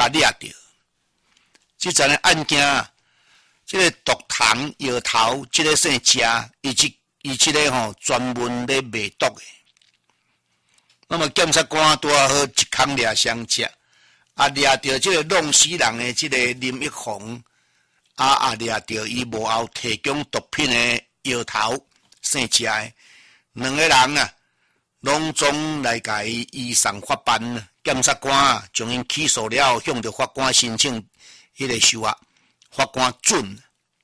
甲掠着。即阵的案件啊，即个毒糖药头，即个姓食，伊即个专门咧卖毒的。那么检察官拄好一空掠双只，掠着即个弄死人的即个林一红，掠着伊幕后提供毒品的药头姓食的，两个人啊，拢总来甲伊移送法办。检察官将因起诉了，向着法官申请迄个收押，法官准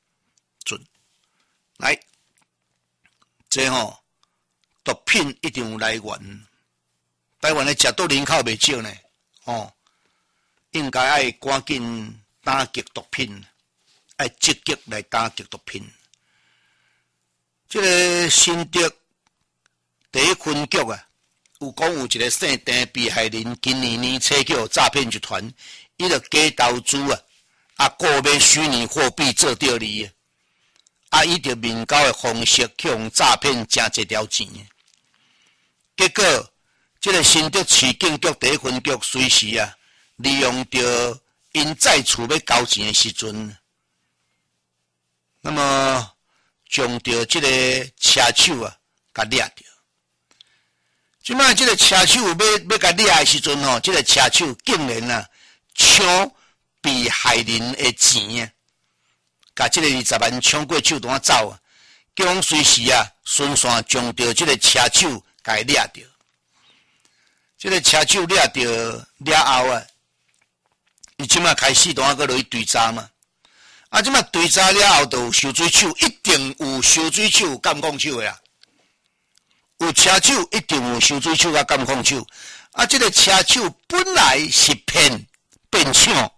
来，这毒品一定有来源。台湾的食毒人口袂少呢，应该爱赶紧打击毒品，爱积极来打击毒品。这个新竹第一分局啊，有讲有一个姓陈被害人，今年采购诈骗集团，伊就假投资购买虚拟货币做钓鱼，伊就民交的方式去用诈骗挣一条钱。结果，这个新竹市警局第一分局随时利用着因在厝要交钱的时阵，那么将着这个车手甲掠着。即摆这个车手要甲掠的时阵这个车手竟然抢被害人的钱甲这个20万抢过手段走叫讲随时顺线将着这个车手甲伊掠着。这个车手掠着了后伊即摆开始段搁落去追查嘛。即摆追查了后，就有收水手，一定有收水手监控手的有车手一定有收水手甲监控手。这个车手本来是骗抢，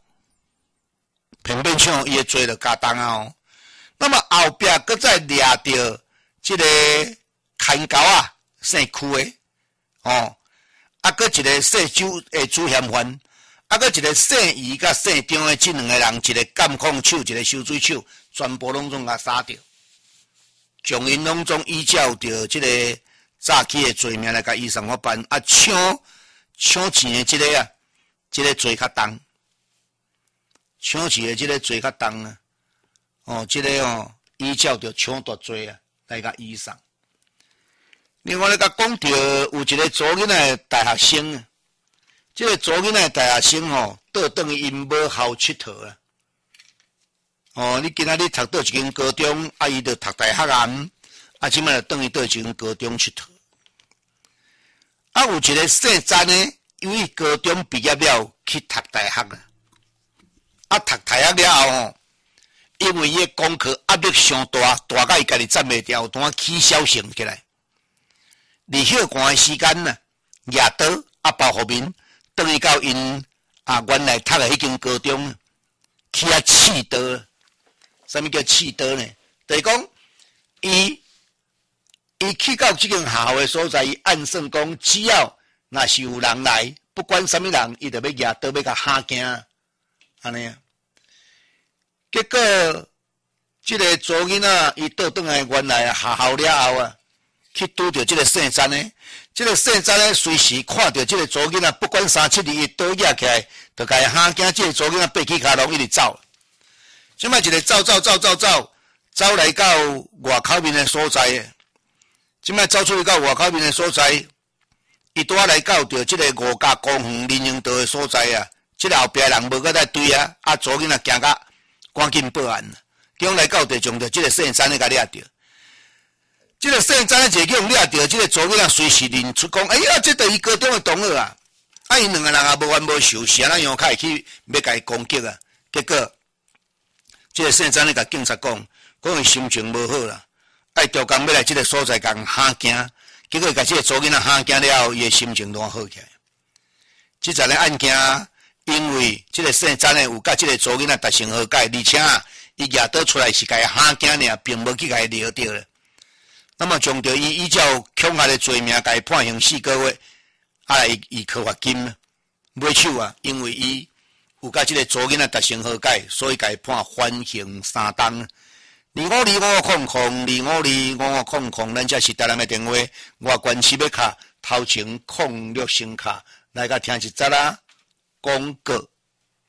伊的罪就加重那么后壁搁再掠着这个牵狗姓区的搁一个姓周的主嫌犯，搁一个姓余甲姓张的这两个人，一个监控手，一个收水手，全部拢总甲杀掉，将因拢总依照着这个诈欺的罪名来甲移送法办。抢钱的这个罪较重，抢钱的这个罪较重这个依照着抢夺罪来甲移送。另外咧，甲讲到有一个左囡仔大学生，这个左囡仔大学生倒转去因母校佚佗你今仔日读倒一间高中，伊就读大学即摆就转去倒一间高中佚佗。有一个姓詹的，因为高中毕业了去读大学读大学了后因为伊的功课压力上大，大到伊家己站袂牢，当起小性起来。离休寒的时间夜倒包后面，转去到因原来读的迄间高中去试倒。啥物叫试倒呢？就是讲伊去到这间学校的所在，伊按算讲，只要若是有人来，不管啥物人，伊就要举刀要甲吓惊，安尼结果这个左囡仔伊倒转来原来学校了后去拄着这个姓詹的，这个姓詹的随时看到这个左囡仔，不管3-7日，伊倒举起来，就甲伊吓惊。这个左囡仔爬起脚笼，一直走。即摆一个走来到外口面的所在。即摆走出去到外口面的所在，伊拄来到着这个5家公园林荫道的所在这个后壁人无搁再追左囡仔行到赶紧报案叫来到地将着这个姓詹的甲掠着。这个姓詹的一个用掠着，这个左囡仔随时认出讲，这就是伊高中的同学因两个人无冤无仇，是安怎样会去要甲伊攻击结果这个姓詹的甲警察讲伊心情无好啦，调工要来这个所在甲吓惊，结果甲这个左囡仔吓惊了后，伊的心情拢好起来。这阵个案件，因为这个姓詹的有甲这个左囡仔达成和解，而且伊举刀出来是甲伊吓惊尔，并无去甲伊掠着了。那么将着伊依照恐吓的罪名，甲伊判刑4个月，伊扣罚金。尾手因为伊有甲这个左囡仔达成和解，所以甲伊判缓刑3档。252500252500，咱这是台南的电话，外关市要卡头前06声卡，来甲听一则广告。